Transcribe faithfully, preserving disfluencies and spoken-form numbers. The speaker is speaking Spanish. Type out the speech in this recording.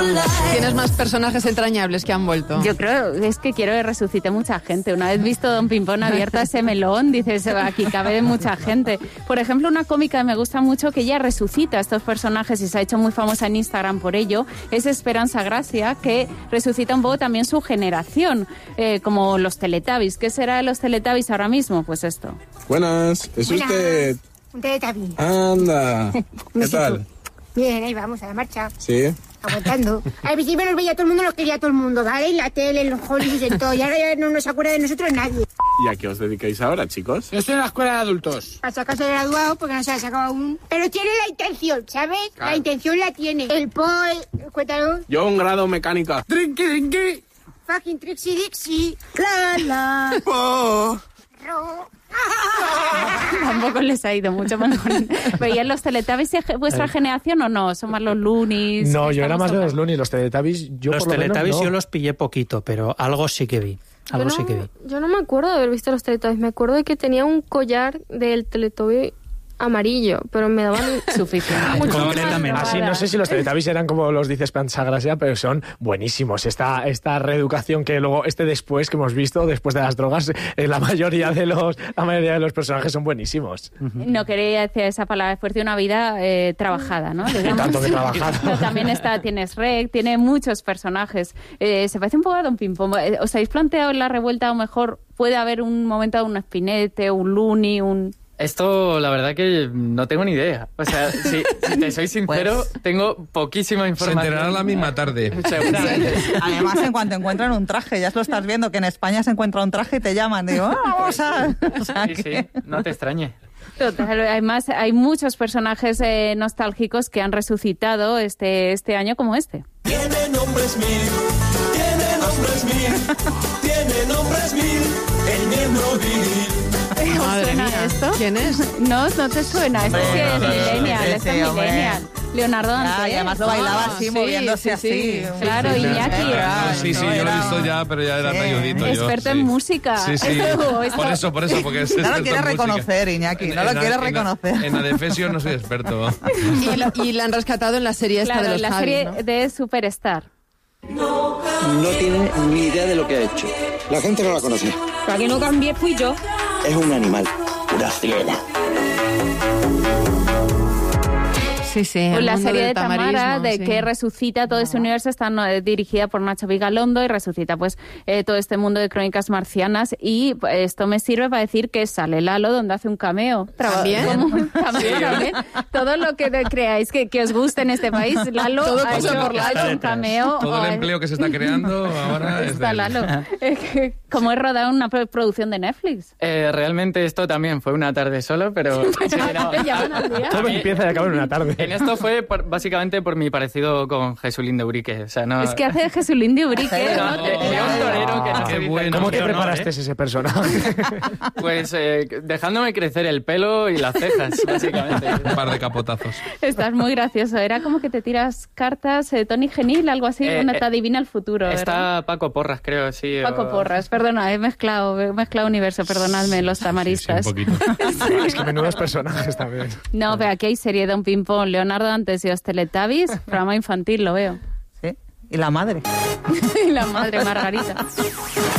¿Tienes más personajes entrañables que han vuelto? Yo creo, es que quiero que resucite mucha gente. Una vez visto Don Pimpón abierta ese melón, dices, aquí cabe mucha gente. Por ejemplo, una cómica que me gusta mucho, que ella resucita a estos personajes y se ha hecho muy famosa en Instagram por ello, es Esperanza Gracia, que resucita un poco también su generación, eh, como los Teletubbies. ¿Qué será de los Teletubbies ahora mismo? Pues esto. Buenas, ¿es Buenas. usted? Un Teletubby. Anda, ¿qué tal? Bien, ahí vamos, a la marcha. Sí. Aguantando. Al principio nos veía todo el mundo, nos quería todo el mundo, ¿vale? En la tele, en los Hollywood, en todo. Y ahora ya no nos acuerda de nosotros nadie. ¿Y a qué os dedicáis ahora, chicos? Yo estoy en la escuela de adultos. A sacarse graduado porque no se ha sacado aún. Pero tiene la intención, ¿sabes? Claro. La intención la tiene. El Paul, cuéntalo. Yo un grado mecánica. Trinqui, trinqui. Fucking Trixie Dixie. La, la. Oh. Ro. Tampoco les ha ido mucho mejor. ¿Veían los Teletubbies de vuestra generación o no? ¿Son más los Loonies? No, yo era más de Estamos los Looney. Los Teletubbies, yo los por lo Teletubbies menos, no. yo los pillé poquito, pero algo sí que vi. Algo Yo sí no, que vi. yo no me acuerdo de haber visto los Teletubbies. Me acuerdo de que tenía un collar del Teletubby amarillo, pero me daban suficiente. Completamente. Así, no sé si los Teletubbies eran como los dice Esperanza Gracia, pero son buenísimos. Esta, esta reeducación que luego, este después que hemos visto, después de las drogas, eh, la mayoría de los la mayoría de los personajes son buenísimos. No quería decir esa palabra fuerte, una vida eh, trabajada, ¿no? Y tanto que trabajado. Pero también está, tienes Rec, tiene muchos personajes. Eh, se parece un poco a Don Pimpón. ¿Os habéis planteado en la revuelta, a lo mejor puede haber un momento de un Espinete, un Looney, un... Esto, la verdad que no tengo ni idea. O sea, si, si te soy sincero, Pues, tengo poquísima información. Se enterarán la misma tarde. Seguramente. Además, en cuanto encuentran un traje, ya lo estás viendo, que en España se encuentra un traje y te llaman. Digo, ah, vamos a... O sea, Sí, que... sí, no te extrañe. Total, además hay muchos personajes eh, nostálgicos que han resucitado este, este año como este. Tiene nombres mil, tiene nombres mil, tiene nombres mil, el miembro viril. ¿Os Madre suena mía. esto? ¿Quién es? No, no te suena. Este sí es millennial, sí, este sí, es hombre. millennial. Leonardo Ya, Dantes. y además lo bailaba Ah, así, sí, moviéndose sí, sí. así. Claro, Sí, Iñaki. era- Ay, no no era- eh. Eh, Sí, sí, sí, yo yo lo lo he he visto visto ya, ya, pero ya ya era talludito Experto en música. Sí, sí. Esto- esto- Por eso, por eso, porque es No lo experto quiere en música. reconocer, Iñaki, no lo En- quiere en- reconocer. En adefesio no soy experto. Y, la, y la han rescatado en la serie esta Claro, de los la Javis, serie ¿no? de Superstar. No tiene ni idea de lo que ha hecho. La gente no la conoce. Para que no cambie fui yo. Es un animal, una fiera. Sí, sí. Pues el la mundo serie del de Tamara, tamarismo, de sí. que resucita todo ese universo, está eh, dirigida por Nacho Vigalondo y resucita pues eh, todo este mundo de crónicas marcianas. Y pues, esto me sirve para decir que sale Lalo, donde hace un cameo. Traba- ¿También? como- también, Sí. también. Todo lo que de- creáis que, que os guste en este país, Lalo Todo ha pasa hecho, por ha hecho un cameo. Todo o- el empleo que se está creando ahora es Está de... Lalo. Es que, como he rodado una pro- producción de Netflix. Eh, realmente esto también fue una tarde solo, pero... sí, no. Te llaman al día. Todo A mí- empieza y acaba en una tarde. En esto fue por- básicamente por mi parecido con Jesulín de Urique. O sea, no... Es que hace de Jesulín de Urique. No, ¿no? de- de un torero que no Qué se dice bueno. ¿Cómo no, te no, preparaste ¿eh? ese personaje? Pues eh, dejándome crecer el pelo y las cejas, básicamente. Un par de capotazos. Estás muy gracioso. Era como que te tiras cartas, eh, Tony Genil, algo así, Eh, donde eh, te adivina el futuro, ¿verdad? Está Paco Porras, creo, sí. Paco o- Porras, perdona, he mezclado, he mezclado universo, perdonadme los tamaristas. Sí, un poquito. Es que menudos personajes también. No, pero aquí hay serie Don Pimpón, Leonardo Dantes y los Teletubbies, programa infantil, lo veo. Sí, y la madre. Y la madre Margarita.